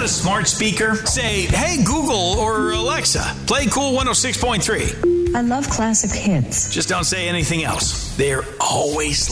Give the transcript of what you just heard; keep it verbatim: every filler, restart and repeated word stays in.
a smart speaker? Say, hey, Google or Alexa, play Cool one oh six point three. I love classic hits. Just don't say anything else. They're always